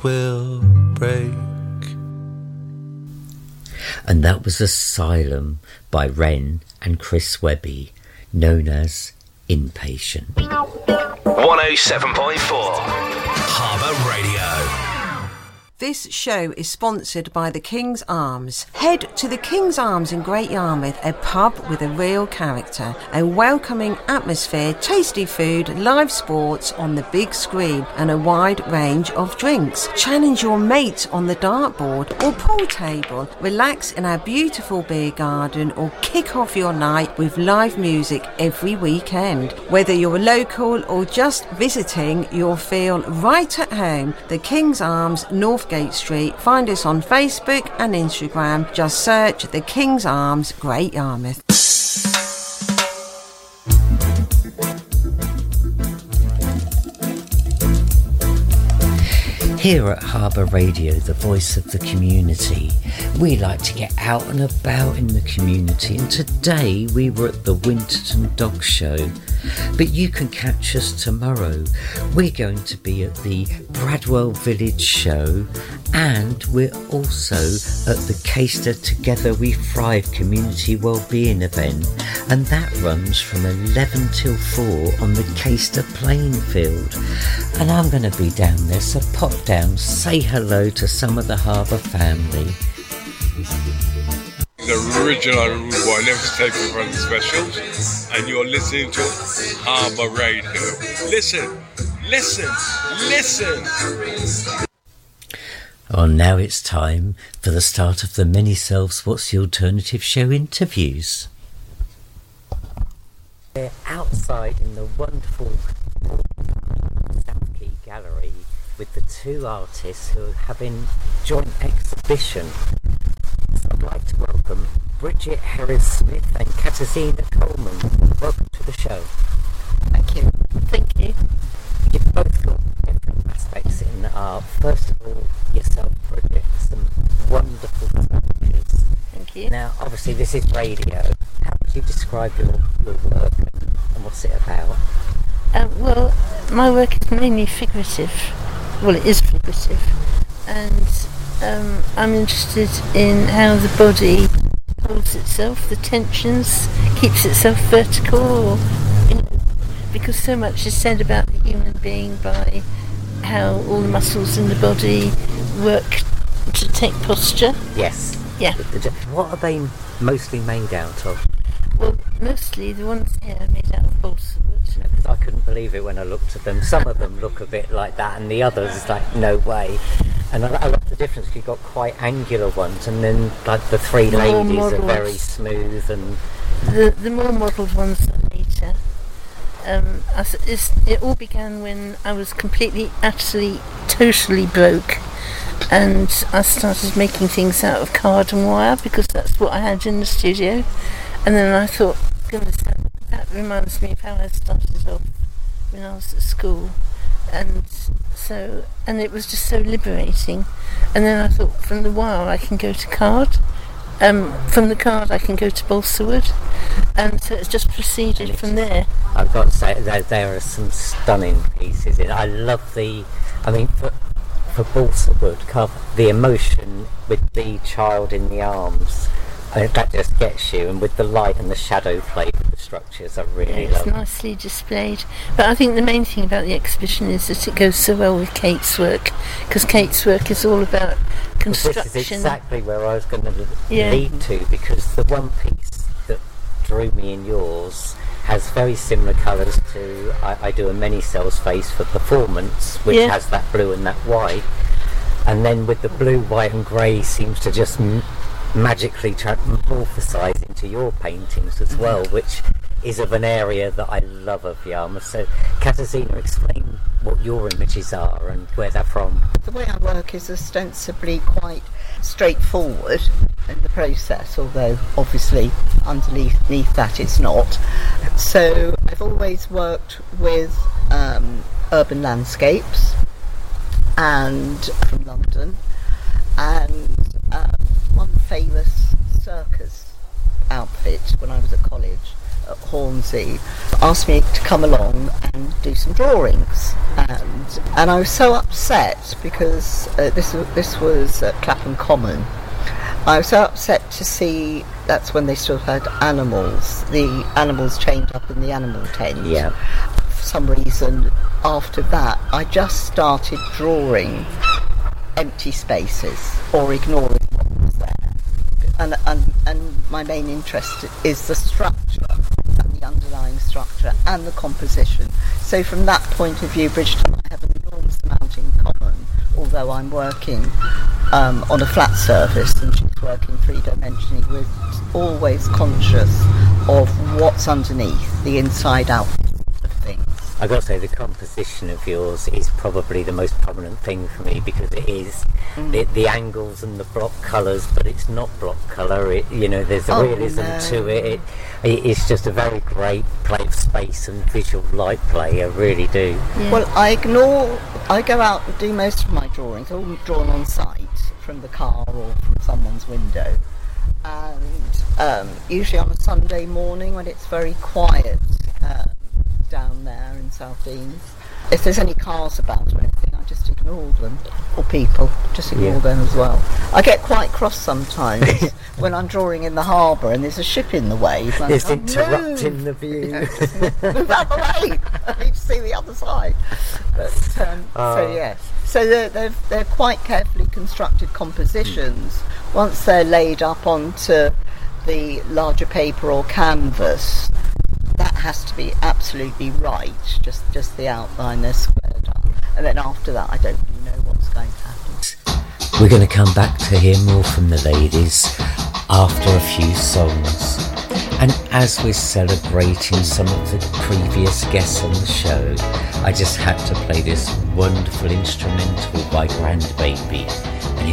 will break. And that was Asylum by Wren and Chris Webby, known as Inpatient. 107.4 Harbour Radio. This show is sponsored by the King's Arms. Head to the King's Arms in Great Yarmouth, a pub with a real character, a welcoming atmosphere, tasty food, live sports on the big screen and a wide range of drinks. Challenge your mates on the dartboard or pool table, relax in our beautiful beer garden or kick off your night with live music every weekend. Whether you're local or just visiting, you'll feel right at home. The King's Arms, Northgate Street. Find us on Facebook and Instagram. Just search the King's Arms, Great Yarmouth. Here at Harbour Radio, the voice of the community, we like to get out and about in the community, and today we were at the Winterton Dog Show. But you can catch us tomorrow. We're going to be at the Bradwell Village Show, and we're also at the Caister Together We Thrive Community Wellbeing event, and that runs from 11 till 4 on the Caister playing field. And I'm going to be down there, so pop down, say hello to some of the Harbour family. The original Rude Boy, never take over on the specials, and you're listening to Harbour Radio. Listen, listen, listen. Oh, now it's time for the start of the Many Selves What's the Alternative show interviews. We're outside in the wonderful South Quay Gallery with the two artists who are having joint exhibition. So I'd like to welcome Bridget Harris-Smith and Katarzyna Coleman. Welcome to the show. Thank you. Thank you. You've both got different aspects in the art. First of all, yourself, Bridget, some wonderful sculptures. Thank you. Now, obviously, this is radio. How would you describe your work and what's it about? Well, my work is mainly figurative. Well, it is figurative. And I'm interested in how the body holds itself, the tensions, keeps itself vertical, or, because so much is said about the human being by how all the muscles in the body work to take posture. Yes. Yeah. What are they mostly made out of? Well, mostly the ones here are made out of balsa wood. Because I couldn't believe it when I looked at them. Some of them look a bit like that, and the others, like, no way. And I love the difference. You've got quite angular ones, and then like the three ladies are very smooth. And the more modelled ones are later. It all began when I was completely, utterly, totally broke, and I started making things out of card and wire because that's what I had in the studio. And then I thought, goodness, that reminds me of how I started off when I was at school, and it was just so liberating. And then I thought, from the wire I can go to card, from the card I can go to balsa wood, and so it's just proceeded from there. I've got to say, there are some stunning pieces in it. I love for balsa wood, the emotion with the child in the arms. That just gets you, and with the light and the shadow play with the structures, I really love it. It's nicely displayed. But I think the main thing about the exhibition is that it goes so well with Kate's work, because Kate's work is all about construction. Well, this is exactly where I was going to lead to, because the one piece that drew me in yours has very similar colours to I do a Many Cells face for Performance, which has that blue and that white, and then with the blue, white and grey seems to just magically metamorphosise into your paintings as well, which is of an area that I love of Yarmouth. So Katarzyna, explain what your images are and where they're from. The way I work is ostensibly quite straightforward in the process, although obviously underneath that it's not. So I've always worked with urban landscapes and from London, and one famous circus outfit when I was at college, at Hornsey, asked me to come along and do some drawings. And I was so upset because this was at Clapham Common. I was so upset to see that's when they still had the animals chained up in the animal tent. Yeah. For some reason, after that, I just started drawing empty spaces or ignoring what was there. And my main interest is the structure and the underlying structure and the composition. So from that point of view, Bridget and I have an enormous amount in common, although I'm working on a flat surface and she's working three-dimensionally. We're always conscious of what's underneath, the inside out of things. I've got to say, the composition of yours is probably the most prominent thing for me, because it is the angles and the block colours, but it's not block colour. There's a realism to it. It's just a very great play of space and visual light play. I really do. Yeah. Well, I go out and do most of my drawings, all drawn on site from the car or from someone's window. And usually on a Sunday morning when it's very quiet, down there in South Deans. If there's any cars about or anything, I just ignore them. Or people, just ignore them as well. I get quite cross sometimes when I'm drawing in the harbour and there's a ship in the way. It's interrupting the view. Move out the way! I need to see the other side. But, so yes. So they're quite carefully constructed compositions. Once they're laid up onto the larger paper or canvas, that has to be absolutely right, just the outline, they're squared up. And then after that, I don't really know what's going to happen. We're going to come back to hear more from the ladies after a few songs. And as we're celebrating some of the previous guests on the show, I just had to play this wonderful instrumental by Grandbaby.